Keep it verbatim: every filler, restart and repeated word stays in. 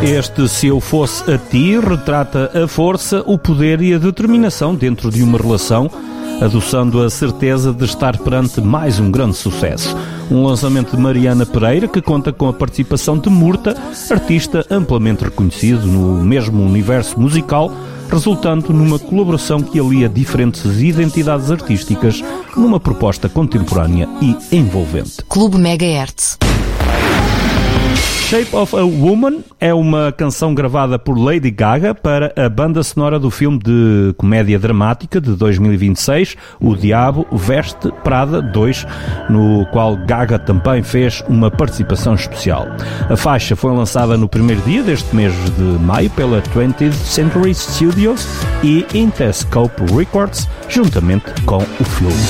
Este Se Eu Fosse a Ti retrata a força, o poder e a determinação dentro de uma relação, adoçando a certeza de estar perante mais um grande sucesso. Um lançamento de Mariana Pereira que conta com a participação de Murta, artista amplamente reconhecido no mesmo universo musical, resultando numa colaboração que alia diferentes identidades artísticas numa proposta contemporânea e envolvente. Clube Megahertz. Shape of a Woman é uma canção gravada por Lady Gaga para a banda sonora do filme de comédia dramática de dois mil e vinte e seis, O Diabo Veste Prada dois, no qual Gaga também fez uma participação especial. A faixa foi lançada no primeiro dia deste mês de maio pela twentieth Century Studios e Interscope Records, juntamente com o filme.